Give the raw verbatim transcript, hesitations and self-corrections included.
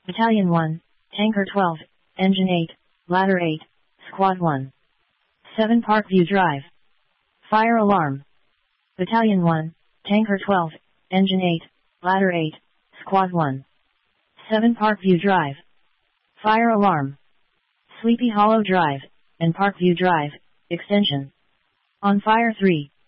Battalion one, Tanker twelve, Engine eight, Ladder eight, Squad one. seven Parkview Drive. Fire alarm. Battalion one, Tanker twelve, Engine eight, Ladder eight, Squad one. seven Parkview Drive. Fire alarm. Sleepy Hollow Drive, and Parkview Drive, Extension. On fire three.